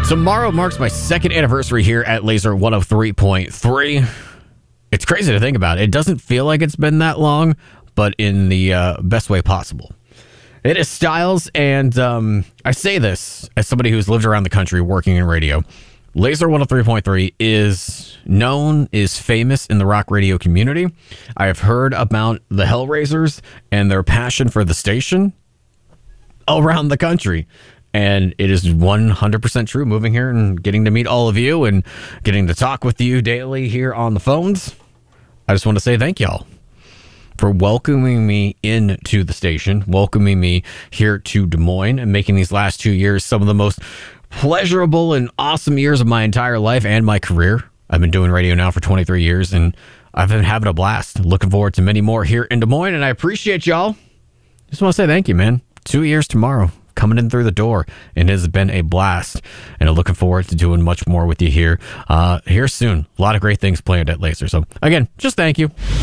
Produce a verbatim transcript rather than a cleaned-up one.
Tomorrow marks my second anniversary here at Laser one oh three point three. It's crazy to think about. It doesn't feel like it's been that long, but in the uh, best way possible. It is Styles, and um, I say this as somebody who's lived around the country working in radio. Laser one oh three point three is known, is famous in the rock radio community. I have heard about the Hellraisers and their passion for the station around the country. And it is one hundred percent true. Moving here and getting to meet all of you and getting to talk with you daily here on the phones. I just want to say thank y'all for welcoming me into the station, welcoming me here to Des Moines, and making these last two years some of the most pleasurable and awesome years of my entire life and my career. I've been doing radio now for twenty-three years, and I've been having a blast. Looking forward to many more here in Des Moines, and I appreciate y'all. Just want to say thank you, man. Two years tomorrow, coming in through the door, and it has been a blast, and I'm looking forward to doing much more with you here uh, here soon. A lot of great things planned at Laser. So, again, just thank you.